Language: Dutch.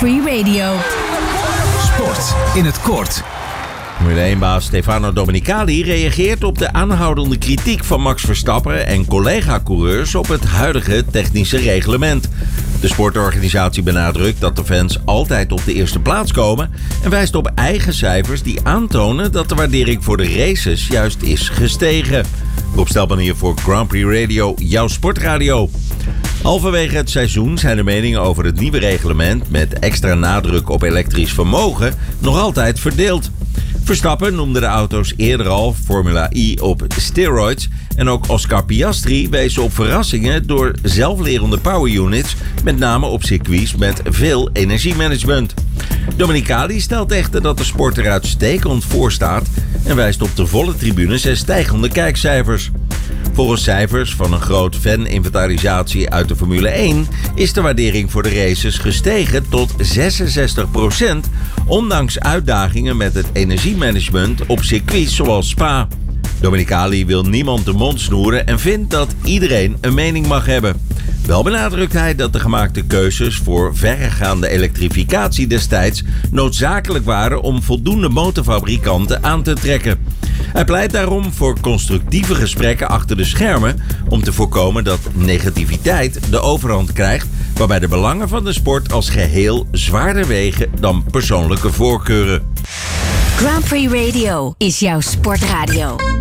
Free Radio. Sport in het kort. Formule 1-baas Stefano Domenicali reageert op de aanhoudende kritiek van Max Verstappen en collega-coureurs op het huidige technische reglement. De sportorganisatie benadrukt dat de fans altijd op de eerste plaats komen en wijst op eigen cijfers die aantonen dat de waardering voor de races juist is gestegen. Rob Stelman hier voor Grand Prix Radio, jouw sportradio. Halverwege het seizoen zijn de meningen over het nieuwe reglement met extra nadruk op elektrisch vermogen nog altijd verdeeld. Verstappen noemde de auto's eerder al Formula E op steroids en ook Oscar Piastri wees op verrassingen door zelflerende power units, met name op circuits met veel energiemanagement. Domenicali stelt echter dat de sport er uitstekend voor staat en wijst op de volle tribunes en stijgende kijkcijfers. Volgens cijfers van een groot fan-inventarisatie uit de Formule 1 is de waardering voor de races gestegen tot 66%, ondanks uitdagingen met het energiemanagement op circuits zoals Spa. Domenicali wil niemand de mond snoeren en vindt dat iedereen een mening mag hebben. Wel benadrukt hij dat de gemaakte keuzes voor verregaande elektrificatie destijds noodzakelijk waren om voldoende motorfabrikanten aan te trekken. Hij pleit daarom voor constructieve gesprekken achter de schermen om te voorkomen dat negativiteit de overhand krijgt, waarbij de belangen van de sport als geheel zwaarder wegen dan persoonlijke voorkeuren. Grand Prix Radio is jouw sportradio.